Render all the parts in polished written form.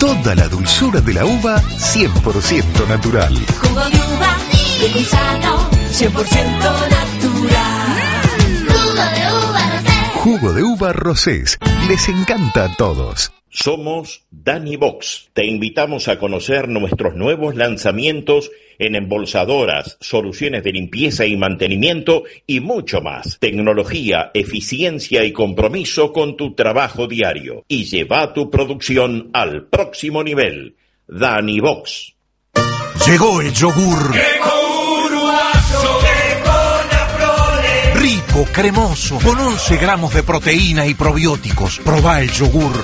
Toda la dulzura de la uva 100% natural. Jugo de uva, rico y sano, 100% natural. Jugo de uva Rosés. Jugo de uva Rosés. Les encanta a todos. Somos Danivox. Te invitamos a conocer nuestros nuevos lanzamientos en embolsadoras, soluciones de limpieza y mantenimiento y mucho más. Tecnología, eficiencia y compromiso con tu trabajo diario. Y lleva tu producción al próximo nivel. Danivox. Llegó el yogur. Rico, cremoso, con 11 gramos de proteína y probióticos. Probá el yogur.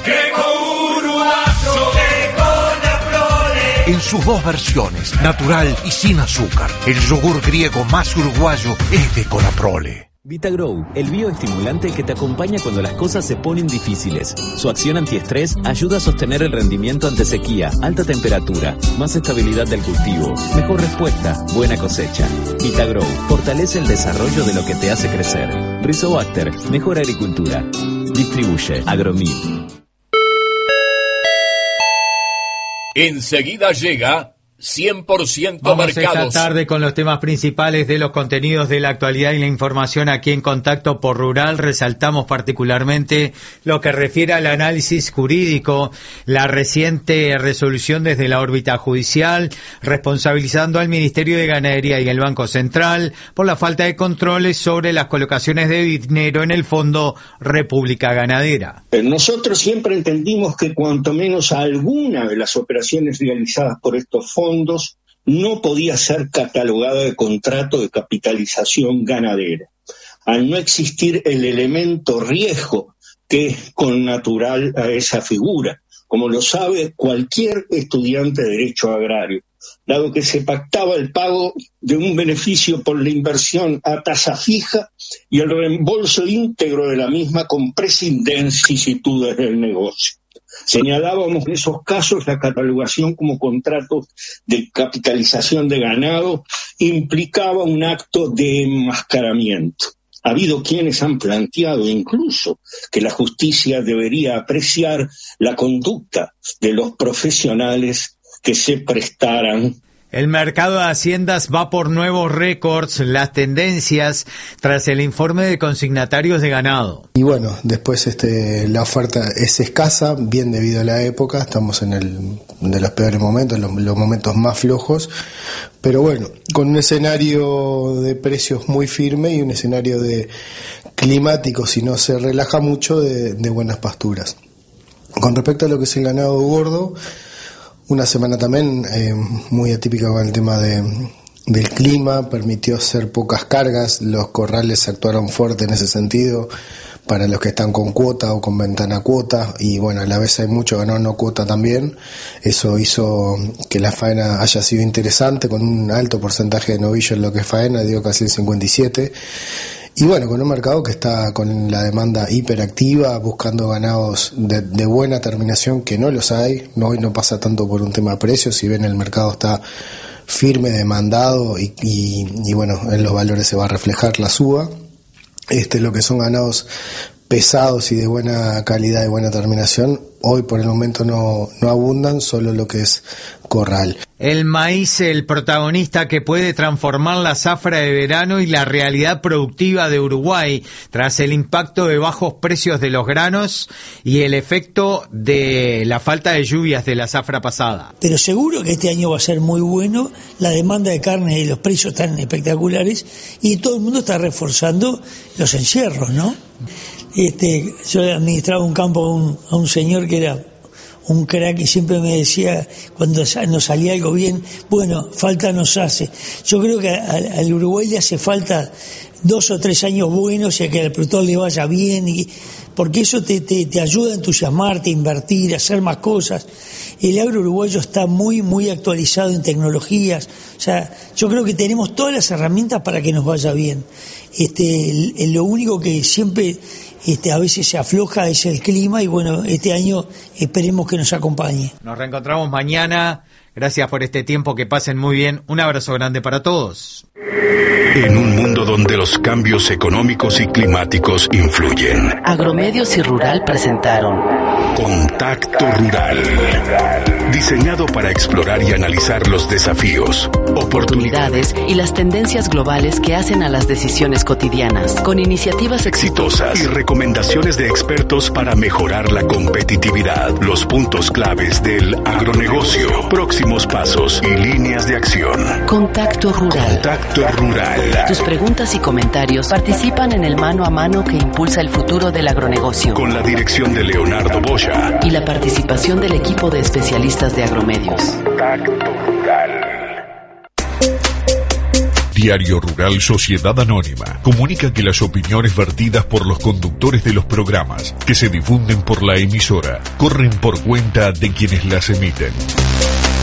En sus dos versiones, natural y sin azúcar. El yogur griego más uruguayo es de Conaprole. VitaGrow, el bioestimulante que te acompaña cuando las cosas se ponen difíciles. Su acción antiestrés ayuda a sostener el rendimiento ante sequía, alta temperatura, más estabilidad del cultivo, mejor respuesta, buena cosecha. VitaGrow fortalece el desarrollo de lo que te hace crecer. Rizobacter, mejor agricultura. Distribuye Agromil. Enseguida llega 100% Vamos Mercados. esta tarde con los temas principales de los contenidos de la actualidad y la información aquí en Contacto por Rural. Resaltamos particularmente lo que refiere al análisis jurídico, la reciente resolución desde la órbita judicial, responsabilizando al Ministerio de Ganadería y el Banco Central por la falta de controles sobre las colocaciones de dinero en el Fondo República Ganadera. Nosotros siempre entendimos que cuanto menos alguna de las operaciones realizadas por estos fondos no podía ser catalogada de contrato de capitalización ganadera, al no existir el elemento riesgo que es connatural a esa figura, como lo sabe cualquier estudiante de Derecho Agrario, dado que se pactaba el pago de un beneficio por la inversión a tasa fija y el reembolso íntegro de la misma con vicisitudes del negocio. Señalábamos en esos casos la catalogación como contrato de capitalización de ganado implicaba un acto de enmascaramiento. Ha habido quienes han planteado incluso que la justicia debería apreciar la conducta de los profesionales que se prestaran. El mercado de haciendas va por nuevos récords, las tendencias tras el informe de consignatarios de ganado. Y bueno, después la oferta es escasa, bien debido a la época, estamos en de los peores momentos, los momentos más flojos, pero bueno, con un escenario de precios muy firme y un escenario de climático, si no se relaja mucho, de buenas pasturas. Con respecto a lo que es el ganado gordo, una semana también muy atípica con el tema del clima, permitió hacer pocas cargas, los corrales actuaron fuerte en ese sentido para los que están con cuota o con ventana cuota, y bueno, a la vez hay mucho ganado no cuota también. Eso hizo que la faena haya sido interesante, con un alto porcentaje de novillo en lo que es faena, dio casi el 57%. Y bueno, con un mercado que está con la demanda hiperactiva, buscando ganados de buena terminación, que no los hay. Hoy no pasa tanto por un tema de precios, si bien el mercado está firme, demandado, y bueno, en los valores se va a reflejar la suba. Lo que son ganados pesados y de buena calidad y buena terminación, hoy por el momento no abundan, solo lo que es corral. El maíz, el protagonista que puede transformar la zafra de verano y la realidad productiva de Uruguay, tras el impacto de bajos precios de los granos y el efecto de la falta de lluvias de la zafra pasada. Pero seguro que este año va a ser muy bueno, la demanda de carne y los precios están espectaculares y todo el mundo está reforzando los encierros, ¿no? Yo administraba un campo a un señor que era un crack y siempre me decía, cuando nos salía algo bien, bueno, falta nos hace. Yo creo que al Uruguay le hace falta 2 o 3 años buenos y a que al productor le vaya bien, porque eso te ayuda a entusiasmarte, a invertir, a hacer más cosas. El agro uruguayo está muy, muy actualizado en tecnologías. O sea, yo creo que tenemos todas las herramientas para que nos vaya bien. Lo único que siempre a veces se afloja es el clima y bueno, este año esperemos que nos acompañe. Nos reencontramos mañana. Gracias por este tiempo, que pasen muy bien. Un abrazo grande para todos. En un mundo donde los cambios económicos y climáticos influyen, Agromedios y Rural presentaron Contacto Rural. diseñado para explorar y analizar los desafíos, oportunidades y las tendencias globales que hacen a las decisiones cotidianas, con iniciativas exitosas y recomendaciones de expertos para mejorar la competitividad, los puntos claves del agronegocio, próximos pasos y líneas de acción. Contacto Rural. Contacto Rural. Tus preguntas y comentarios participan en el mano a mano que impulsa el futuro del agronegocio. Con la dirección de Leonardo Boya y la participación del equipo de especialistas de agromedios. Contacto Rural. Diario Rural Sociedad Anónima comunica que las opiniones vertidas por los conductores de los programas que se difunden por la emisora corren por cuenta de quienes las emiten.